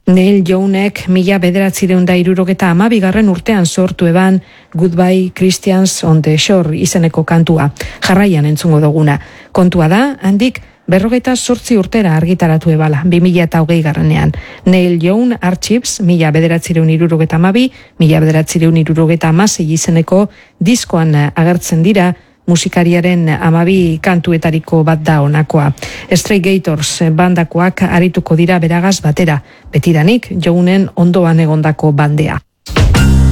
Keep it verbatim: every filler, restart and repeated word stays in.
Neil Youngek mila bederatzireun da irurogeta amabigarren urtean sortu eban Goodbye Christians on the Shore izeneko kantua. Jarraian entzungo duguna. Kontua da, handik berrogeta sortzi urtera argitaratu ebala, bi mila eta hogei garrenean. Neil Young Archives, mila bederatzireun irurogeta amabi, mila bederatzireun irurogeta amasei izeneko diskoan agertzen dira, musikariaren amabi kantuetariko bat da honakoa. Stray Gators bandakoak arituko dira beragaz batera, betidanik Youngen ondoan egondako bandea.